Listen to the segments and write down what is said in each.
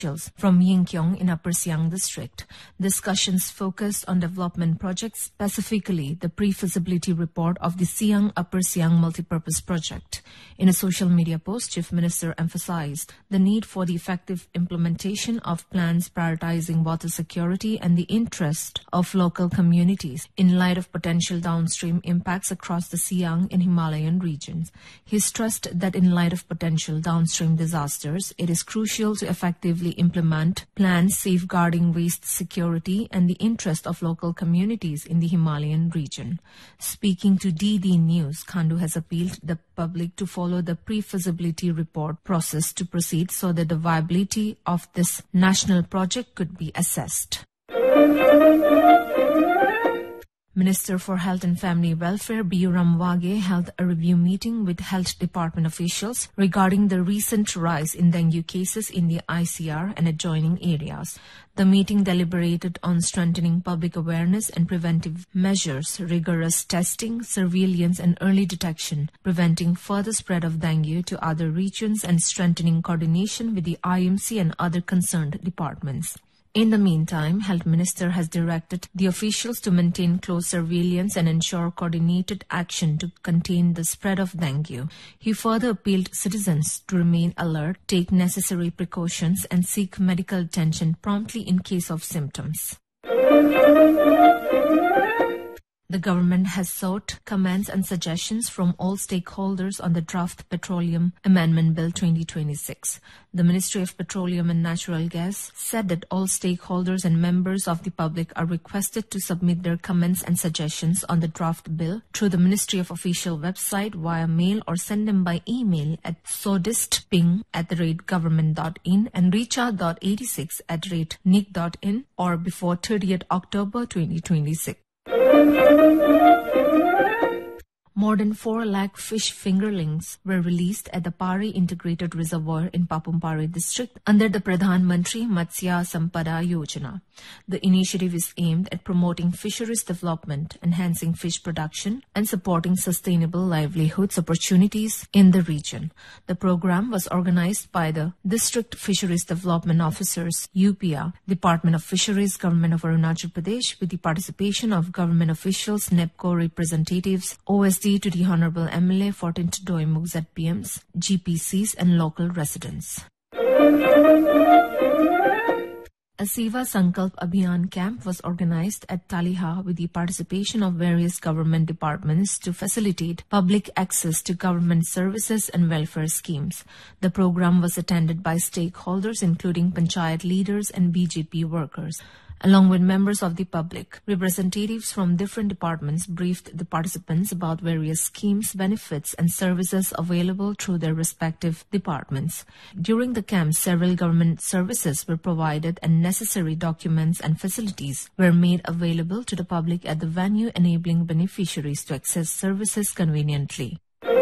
from Yingkiong in Upper Siang District. Discussions focused on development projects, specifically the pre-feasibility report of the Siang Upper Siang Multipurpose Project. In a social media post, Chief Minister emphasized the need for the effective implementation of plans prioritizing water security and the interest of local communities in light of potential downstream impacts across the Siang and Himalayan regions. He stressed that in light of potential downstream disasters, it is crucial to effectively implement plans safeguarding waste security and the interest of local communities in the Himalayan region. Speaking to DD News, Khandu has appealed the public to follow the pre-feasibility report process to proceed so that the viability of this national project could be assessed. Minister for Health and Family Welfare B. Ramwage held a review meeting with Health Department officials regarding the recent rise in dengue cases in the ICR and adjoining areas. The meeting deliberated on strengthening public awareness and preventive measures, rigorous testing, surveillance and early detection, preventing further spread of dengue to other regions and strengthening coordination with the IMC and other concerned departments. In the meantime, Health Minister has directed the officials to maintain close surveillance and ensure coordinated action to contain the spread of dengue. He further appealed citizens to remain alert, take necessary precautions and seek medical attention promptly in case of symptoms. The government has sought comments and suggestions from all stakeholders on the draft Petroleum Amendment Bill 2026. The Ministry of Petroleum and Natural Gas said that all stakeholders and members of the public are requested to submit their comments and suggestions on the draft bill through the Ministry of official website via mail or send them by email at sodistping@government.in and richa.86@nic.in or before 30th October 2026. More than 4 lakh fish fingerlings were released at the Pari Integrated Reservoir in Papumpari district under the Pradhan Mantri Matsya Sampada Yojana. The initiative is aimed at promoting fisheries development, enhancing fish production, and supporting sustainable livelihoods opportunities in the region. The program was organized by the District Fisheries Development Officers, UPIA, Department of Fisheries, Government of Arunachal Pradesh, with the participation of government officials, NEPCO representatives, OSD to the Honorable MLA, 14 Doimuk ZPMs, GPCs, and local residents. A Seva Sankalp Abhiyan camp was organized at Taliha with the participation of various government departments to facilitate public access to government services and welfare schemes. The program was attended by stakeholders including panchayat leaders and BJP workers. Along with members of the public, representatives from different departments briefed the participants about various schemes, benefits, and services available through their respective departments. During the camp, several government services were provided and necessary documents and facilities were made available to the public at the venue, enabling beneficiaries to access services conveniently.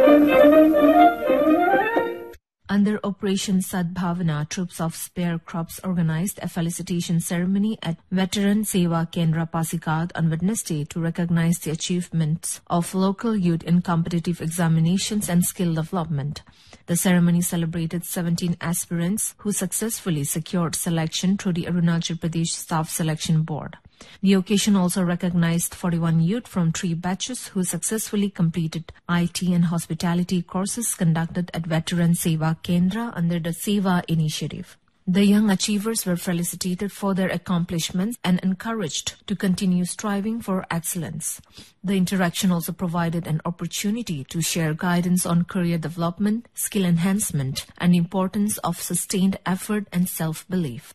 Under Operation Sadbhavana, troops of Spare Crops organized a felicitation ceremony at Veteran Seva Kendra Pasigad on Wednesday to recognize the achievements of local youth in competitive examinations and skill development. The ceremony celebrated 17 aspirants who successfully secured selection through the Arunachal Pradesh Staff Selection Board. The occasion also recognized 41 youth from 3 batches who successfully completed IT and hospitality courses conducted at Veteran Seva Kendra under the Seva initiative. The young achievers were felicitated for their accomplishments and encouraged to continue striving for excellence. The interaction also provided an opportunity to share guidance on career development, skill enhancement, and the importance of sustained effort and self-belief.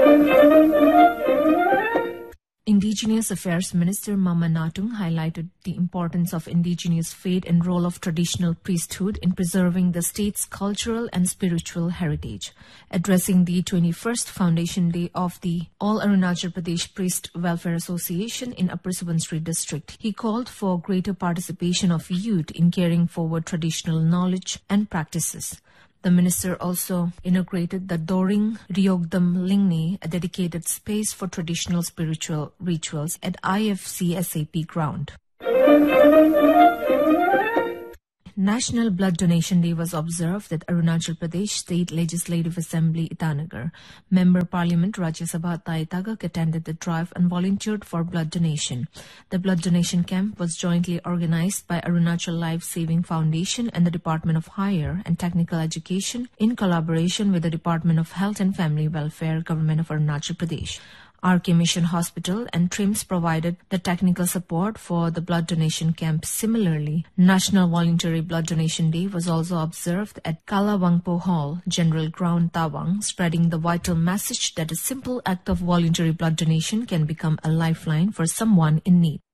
Indigenous Affairs Minister Mama Natung highlighted the importance of indigenous faith and role of traditional priesthood in preserving the state's cultural and spiritual heritage. Addressing the 21st Foundation Day of the All Arunachal Pradesh Priest Welfare Association in Upper Subansiri district, he called for greater participation of youth in carrying forward traditional knowledge and practices. The minister also inaugurated the Doring Ryogdam Lingni, a dedicated space for traditional spiritual rituals at IFC SAP ground. National Blood Donation Day was observed at Arunachal Pradesh State Legislative Assembly, Itanagar. Member Parliament Rajya Sabha Tai Tagak attended the drive and volunteered for blood donation. The blood donation camp was jointly organized by Arunachal Life Saving Foundation and the Department of Higher and Technical Education in collaboration with the Department of Health and Family Welfare, Government of Arunachal Pradesh. RK Mission Hospital and TRIMS provided the technical support for the blood donation camp. Similarly, National Voluntary Blood Donation Day was also observed at Kalawangpo Hall, General Ground, Tawang, spreading the vital message that a simple act of voluntary blood donation can become a lifeline for someone in need.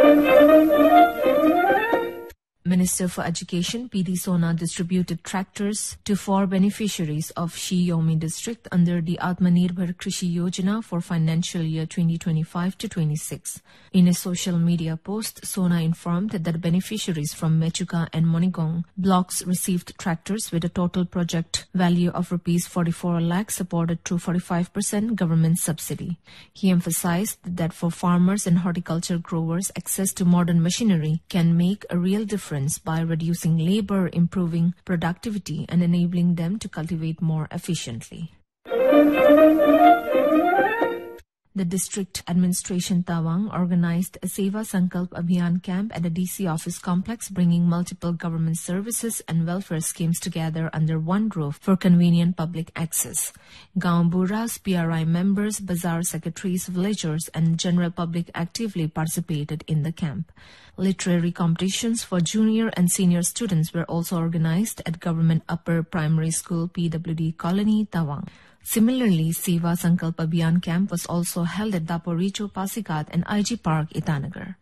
Minister for Education P.D. Sona distributed tractors to 4 beneficiaries of Shiyomi district under the Atmanirbhar Krishi Yojana for financial year 2025-26. In a social media post, Sona informed that the beneficiaries from Mechuka and Monigong blocks received tractors with a total project value of Rs 44 lakh supported through 45% government subsidy. He emphasized that for farmers and horticulture growers, access to modern machinery can make a real difference by reducing labor, improving productivity, and enabling them to cultivate more efficiently. The District Administration Tawang organized a Seva Sankalp Abhiyan camp at the DC office complex, bringing multiple government services and welfare schemes together under one roof for convenient public access. Gaon Buras, PRI members, bazaar secretaries, villagers, and general public actively participated in the camp. Literary competitions for junior and senior students were also organized at Government Upper Primary School, PWD Colony, Tawang. Similarly, Seva Sankalp Abhiyan camp was also held at Daporicho, Pasikat and IG Park, Itanagar.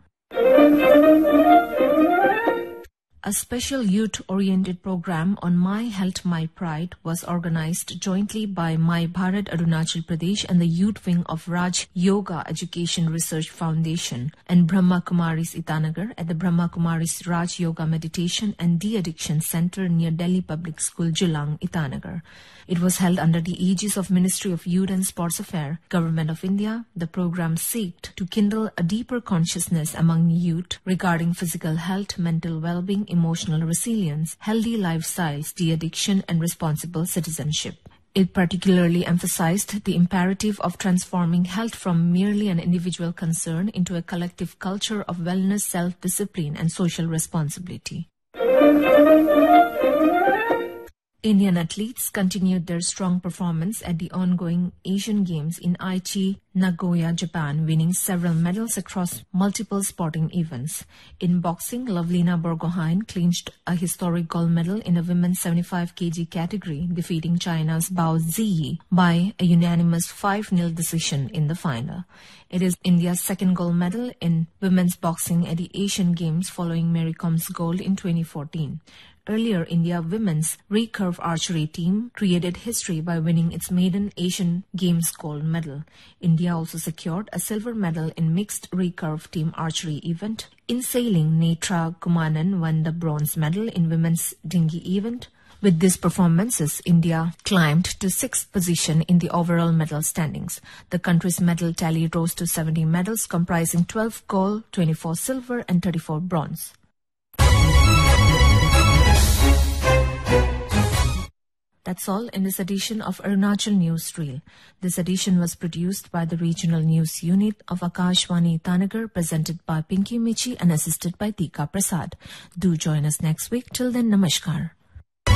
A special youth-oriented program on My Health, My Pride was organized jointly by My Bharat Arunachal Pradesh and the Youth Wing of Raj Yoga Education Research Foundation and Brahma Kumaris Itanagar at the Brahma Kumaris Raj Yoga Meditation and De-Addiction Center near Delhi Public School, Julang, Itanagar. It was held under the aegis of Ministry of Youth and Sports Affairs, Government of India. The program sought to kindle a deeper consciousness among youth regarding physical health, mental well-being, emotional resilience, healthy lifestyles, de-addiction, and responsible citizenship. It particularly emphasized the imperative of transforming health from merely an individual concern into a collective culture of wellness, self-discipline, and social responsibility. Indian athletes continued their strong performance at the ongoing Asian Games in Aichi, Nagoya, Japan, winning several medals across multiple sporting events. In boxing, Lovelina Borgohain clinched a historic gold medal in the women's 75 kg category, defeating China's Bao Ziyi by a unanimous 5-0 decision in the final. It is India's second gold medal in women's boxing at the Asian Games following Mary Com's gold in 2014. Earlier, India women's recurve archery team created history by winning its maiden Asian Games gold medal. India also secured a silver medal in mixed recurve team archery event. In sailing, Netra Kumanan won the bronze medal in women's dinghy event. With these performances, India climbed to 6th position in the overall medal standings. The country's medal tally rose to 70 medals, comprising 12 gold, 24 silver, and 34 bronze. That's all in this edition of Arunachal News Reel. This edition was produced by the Regional News Unit of Akashvani Itanagar, presented by Pinky Michi and assisted by Tika Prasad. Do join us next week. Till then, namaskar.